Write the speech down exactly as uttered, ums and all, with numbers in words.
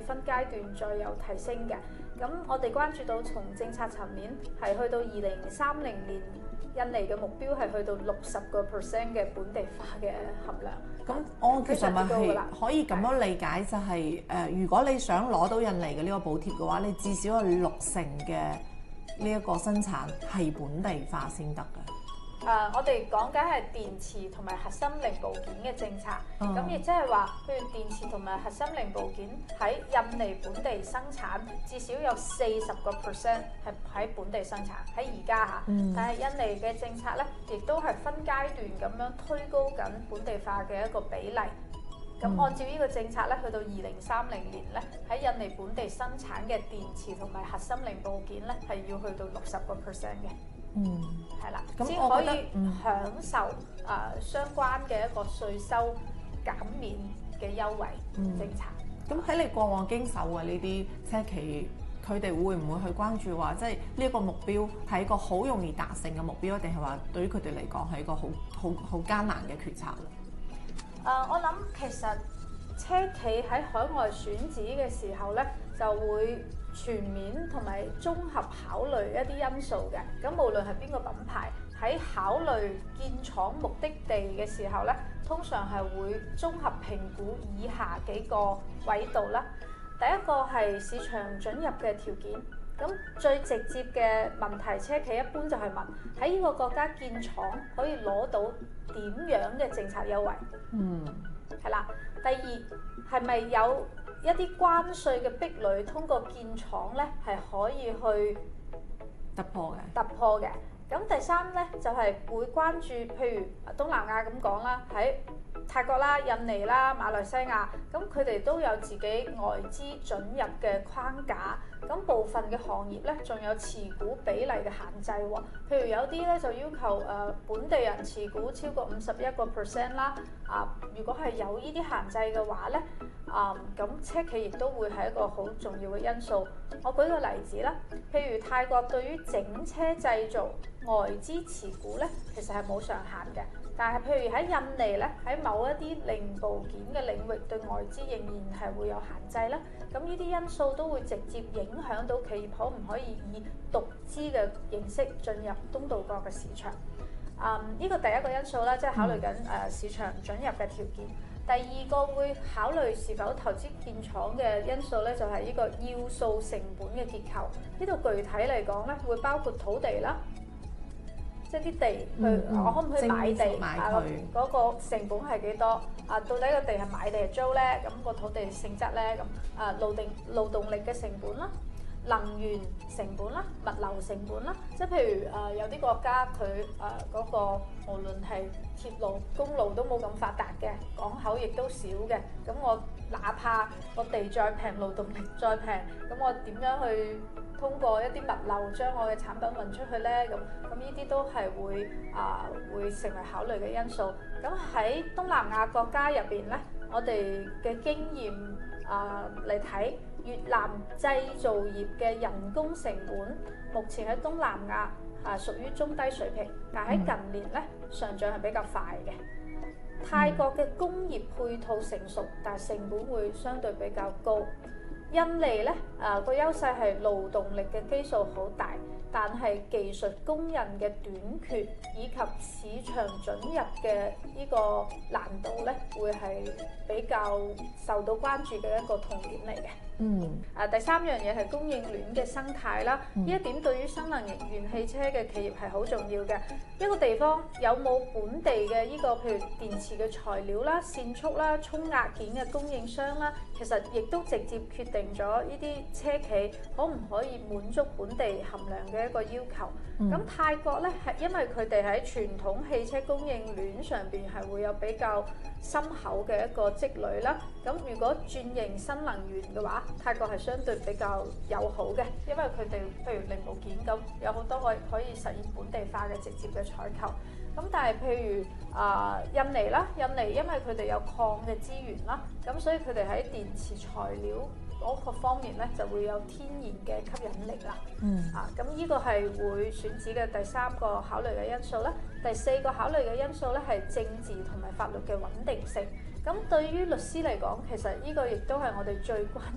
分階段再有提升嘅。咁我哋關注到從政策層面係去到二零三零年，印尼嘅目標係去到六十個 percent 嘅本地化嘅含量。 咁我其實咪係啦， 可以咁樣理解就係、是、誒、呃，如果你想攞到印尼嘅呢個補貼嘅話，你至少有六成嘅呢一個生產係本地化先得嘅。 誒、uh，我哋講緊係電池同埋核心零部件嘅政策，咁亦即係話，譬如電池同埋核心零部件喺印尼本地生產，至少有四十個 percent 係喺本地生產。喺而家嚇，嗯、但係印尼嘅政策咧，亦都係分階段咁樣推高緊本地化嘅一個比例。咁、嗯、按照呢個政策咧，去到二零三零年咧，喺印尼本地生產嘅電池同埋核心零部件咧，係要去到六十個 percent 嘅。嗯，係啦，先可以享受誒、嗯呃、相關嘅一個稅收減免嘅優惠政策。 咁喺、嗯、你過往經手嘅呢啲車企，佢哋會唔會去關注話，即係呢一個目標係一個好容易達成嘅目標，定係話對於佢哋嚟講係一個好好好艱難嘅決策咧？誒、 呃，我諗其實車企喺海外選址嘅時候咧，就會全面同埋綜合考慮一啲因素嘅。咁無論係邊個品牌喺考慮建廠目的地嘅時候咧，通常係會綜合評估以下幾個維度啦。第一個係市場准入嘅條件。咁最直接嘅問題，車企一般就係問喺呢個國家建廠可以攞到點樣嘅政策優惠？嗯，係啦。第二係咪有一啲關稅嘅壁壘通過建廠咧係可以去突破嘅？ 突破嘅。咁第三咧就係、是、會關注，譬如東南亞咁講啦，喺泰國啦、印尼啦、馬來西亞，咁佢哋都有自己外資准入嘅框架。咁部分嘅行業咧，仲有持股比例嘅限制喎。譬如有啲咧就要求誒、呃、本地人持股超過五十一個 percent 啦。啊，如果係有呢啲限制嘅話咧，啊咁車企亦都會係一個好重要嘅因素。我舉個例子啦，譬如泰國對於整車製造外資持股咧，其實係冇上限嘅。但係譬如喺印尼咧，喺某一啲零部件嘅領域對外資仍然係會有限制啦。咁呢啲因素都會直接影響到企業可唔可以以獨資嘅形式進入東道國嘅市場。啊、嗯，呢、這個第一個因素啦，即係考慮緊誒市場准入嘅條件。第二個會考慮是否投資建廠嘅因素咧，就係、是、呢個要素成本嘅結構。呢度具體嚟講咧，會包括土地啦。即係啲地，佢、嗯嗯、我可唔可以買地？買啊，嗰、那個成本係幾多？啊，到底個地係買定係租咧？咁、那個土地性質咧？咁啊，勞定勞動力嘅成本啦，能源成本啦，物流成本啦。即係譬如誒、呃，有啲國家佢誒嗰個無論係鐵路、公路都冇咁發達嘅，港口亦都少嘅。咁我哪怕個地再平，勞動力再平，咁我點樣去通過一啲物流將我嘅產品運出去咧？咁咁呢啲都係會啊、呃、會成為考慮嘅因素。咁喺東南亞國家入邊咧，我哋嘅經驗啊嚟睇，越南製造業嘅人工成本目前喺東南亞啊屬於中低水平，但喺近年咧上漲係比較快嘅。泰國嘅工業配套成熟，但係成本會相對比較高。印尼咧，誒個優勢係勞動力嘅基數好大，但係技術工人嘅短缺以及市場准入嘅呢個難度咧，會係比較受到關注嘅一個痛點嚟嘅。嗯。誒第三樣嘢係供應鏈嘅生態啦，呢、嗯、一點對於新能源汽車嘅企業係好重要嘅。一個地方有冇本地嘅呢、這個譬如電池嘅材料啦、線束啦、充壓件嘅供應商啦，其實亦都直接決定定咗呢啲車企可唔可以滿足本地含量嘅一個要求？咁、嗯、泰國咧係因為佢哋喺傳統汽車供應鏈上邊係會有比較深厚嘅一個積累啦。咁如果轉型新能源嘅話，泰國係相對比較友好嘅，因為佢哋譬如零部件咁有好多可以可以實現本地化嘅直接嘅採購。咁但係譬如啊、呃、印尼啦，印尼因為佢哋有礦嘅資源啦，咁所以佢哋喺電池材料嗰個方面咧就會有天然嘅吸引力啦。嗯。啊，咁呢個係會選址嘅第三個考慮嘅因素啦。第四個考慮嘅因素咧係政治同埋法律嘅穩定性。咁對於律師嚟講，其實呢個亦都係我哋最關